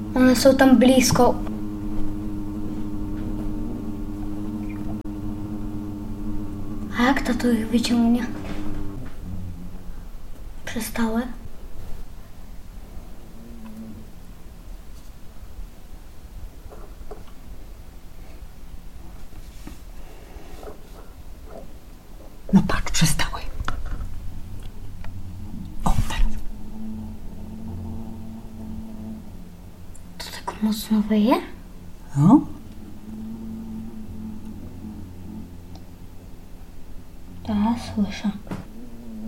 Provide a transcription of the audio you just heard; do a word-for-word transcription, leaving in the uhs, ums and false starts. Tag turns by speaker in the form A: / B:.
A: One są tam blisko. A jak tato ich wyciągnie? Przestały?
B: No patrz, przestały. O, teraz.
A: To tak mocno wyje?
B: O?
A: Ja słyszę.